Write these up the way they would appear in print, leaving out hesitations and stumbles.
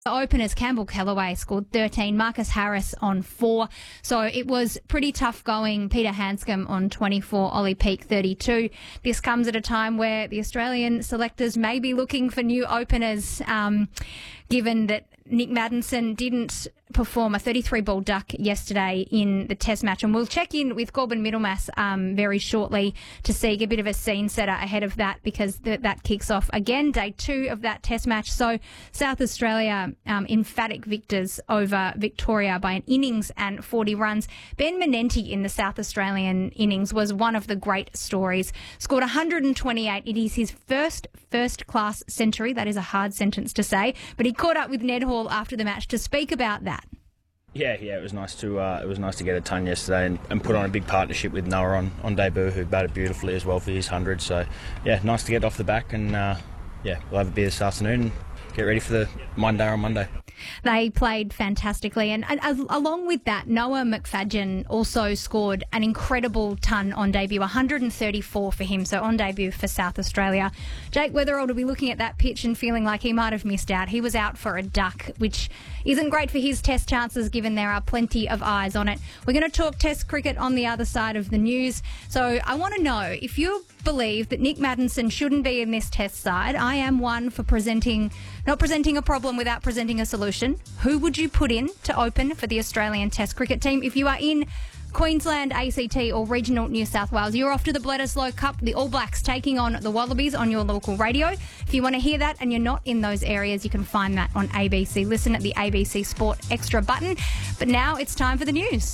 The openers, Campbell Kellaway scored 13, Marcus Harris on 4. So it was pretty tough going. Peter Hanscom on 24, Ollie Peake 32. This comes at a time where the Australian selectors may be looking for new openers, given that Nick Maddinson didn't perform a 33-ball duck yesterday in the Test match. And we'll check in with Corbin Middlemass very shortly to see a bit of a scene setter ahead of that, because that kicks off again, day 2 of that Test match. So South Australia emphatic victors over Victoria by an innings and 40 runs. Ben Menenti in the South Australian innings was one of the great stories. Scored 128. It is his first-class century. That is a hard sentence to say, but he caught up with Ned Hall after the match to speak about that. Yeah, it was nice to get a ton yesterday and put on a big partnership with Noah on debut, who batted beautifully as well for his 100. So yeah, nice to get off the back, and we'll have a beer this afternoon and get ready for the Monday on Monday. They played fantastically, and along with that, Noah McFadden also scored an incredible ton on debut, 134 for him, so on debut for South Australia. Jake Weatherall will be looking at that pitch and feeling like he might have missed out. He was out for a duck, which isn't great for his Test chances, given there are plenty of eyes on it. We're going to talk Test cricket on the other side of the news, so I want to know if you believe that Nick Maddinson shouldn't be in this Test side. I am one for not presenting a problem without presenting a solution. Who would you put in to open for the Australian Test cricket team? If you are in Queensland, ACT or regional New South Wales, you're off to the Bledisloe Cup, the All Blacks taking on the Wallabies on your local radio. If you want to hear that and you're not in those areas, you can find that on ABC. Listen at the ABC Sport Extra button. But now it's time for the news.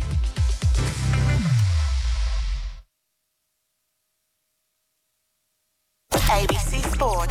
ABC Sport.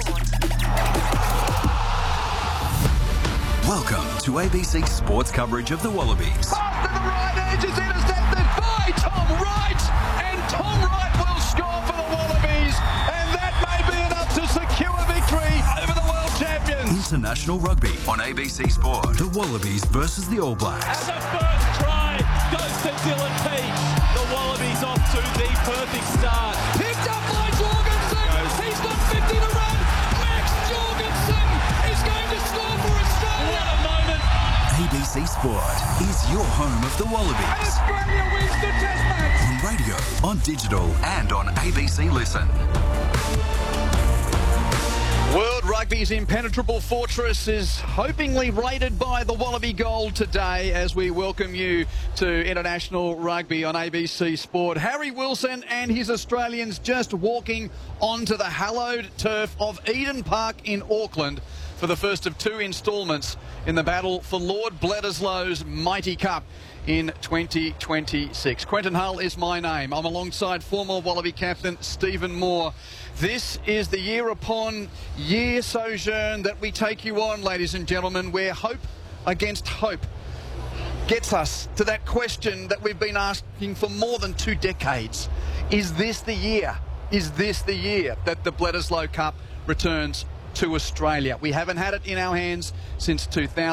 Welcome to ABC Sports coverage of the Wallabies. Off to the right edge is intercepted by Tom Wright, and Tom Wright will score for the Wallabies, and that may be enough to secure victory over the world champions. International rugby on ABC Sport. The Wallabies versus the All Blacks. And the first try goes to Dylan Peach. The Wallabies off to the perfect start. Picked up by Jorgensen. He's got 50 to run. Max Jorgensen is going to score for Australia. What a moment. ABC Sport is your home of the And Wallabies. Australia wins the Test match. On radio, on digital and on ABC Listen. World Rugby's impenetrable fortress is hopingly raided by the Wallaby Gold today as we welcome you to International Rugby on ABC Sport. Harry Wilson and his Australians just walking onto the hallowed turf of Eden Park in Auckland for the first of 2 instalments in the battle for Lord Bledisloe's Mighty Cup in 2026. Quentin Hull is my name. I'm alongside former Wallaby captain Stephen Moore. This is the year upon year sojourn that we take you on, ladies and gentlemen, where hope against hope gets us to that question that we've been asking for more than 2 decades. Is this the year? Is this the year that the Bledisloe Cup returns to Australia? We haven't had it in our hands since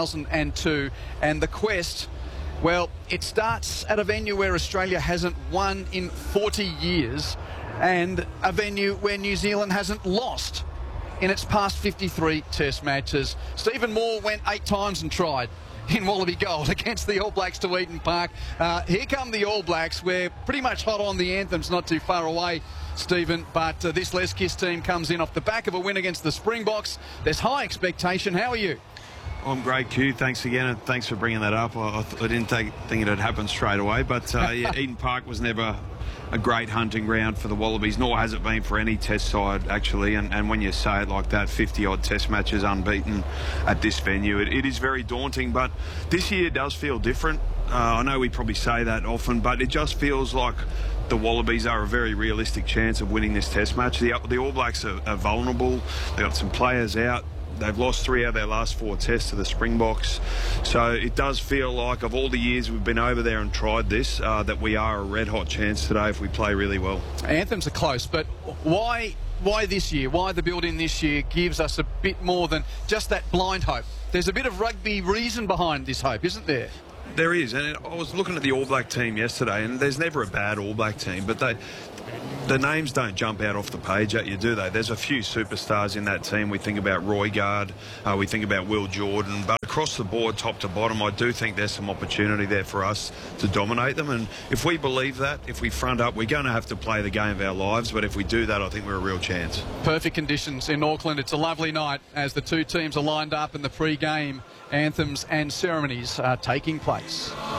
2002, and the quest, well, it starts at a venue where Australia hasn't won in 40 years and a venue where New Zealand hasn't lost in its past 53 Test matches. Stephen Moore went 8 times and tried in Wallaby Gold against the All Blacks to Eden Park. Here come the All Blacks. We're pretty much hot on. The anthem's not too far away, Stephen, but this Les Kiss team comes in off the back of a win against the Springboks. There's high expectation. How are you? I'm great, Q. Thanks again, and thanks for bringing that up. I didn't think it had happened straight away, but yeah, Eden Park was never a great hunting ground for the Wallabies, nor has it been for any Test side, actually. And when you say it like that, 50-odd Test matches unbeaten at this venue, it is very daunting. But this year does feel different. I know we probably say that often, but it just feels like the Wallabies are a very realistic chance of winning this Test match. The All Blacks are vulnerable. They've got some players out. They've lost 3 out of their last 4 tests to the Springboks. So it does feel like, of all the years we've been over there and tried this, that we are a red-hot chance today if we play really well. Anthems are close, but why this year? Why the build-in this year gives us a bit more than just that blind hope? There's a bit of rugby reason behind this hope, isn't there? There is, and I was looking at the All Black team yesterday, and there's never a bad All Black team, but the names don't jump out off the page at you, do they? There's a few superstars in that team. We think about Roy Gard, we think about Will Jordan, but across the board, top to bottom, I do think there's some opportunity there for us to dominate them, and if we believe that, if we front up, we're going to have to play the game of our lives, but if we do that, I think we're a real chance. Perfect conditions in Auckland. It's a lovely night as the two teams are lined up and the pre-game anthems and ceremonies are taking place.